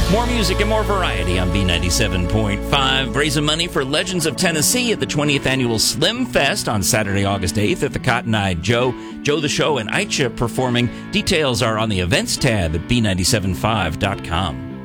More music and more variety on B97.5. Raising money for Legends of Tennessee at the 20th Annual Slim Fest on Saturday, August 8th at the Cotton-Eyed Joe. Joe the Show and Aicha performing. Details are on the events tab at B975.com.